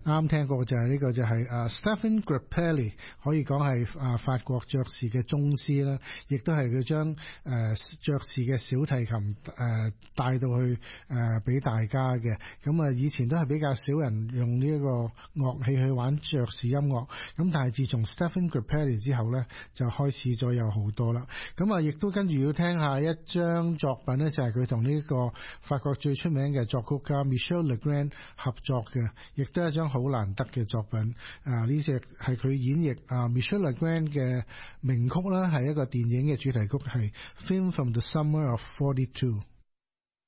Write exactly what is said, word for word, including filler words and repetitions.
啱聽過就係呢個就係啊 Stéphane Grappelli， 可以講係啊法國爵士嘅宗師啦，亦都係佢將誒爵士嘅小提琴誒帶到去誒俾大家嘅。咁啊以前都係比較少人用呢一個樂器去玩爵士音樂，咁但係自從 Stéphane Grappelli 之後咧，就開始咗有好多啦。咁啊亦都跟住要聽下一張作品咧，就係佢同呢個法國最出名嘅作曲家 Michel Legrand 合作嘅，亦都係一張好難得嘅作品。啊，呢隻係佢演繹啊 Michel Legrand 嘅名曲啦，係一個電影嘅主題曲，係 Theme from the Summer of forty-two。